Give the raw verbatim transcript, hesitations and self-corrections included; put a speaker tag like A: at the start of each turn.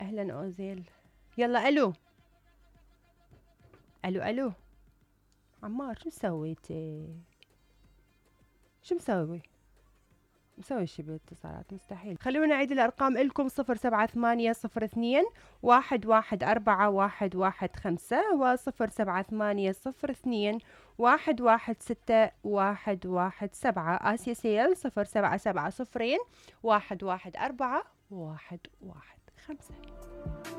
A: اهلا اوزيل. يلا الو الو الو عمار، شو سويتي؟ شو مسوي؟ مسوي شي بالاتصالات؟ مستحيل. خلونا نعيد الارقام الكم: صفر سبعة ثمانية صفر اثنين واحد واحد اربعة واحد واحد خمسة وصفر سبعة ثمانية صفر اثنين واحد واحد ستة واحد واحد سبعة. اسيا سيل صفر سبعة سبعة صفرين واحد واحد اربعة واحد واحد خمسة.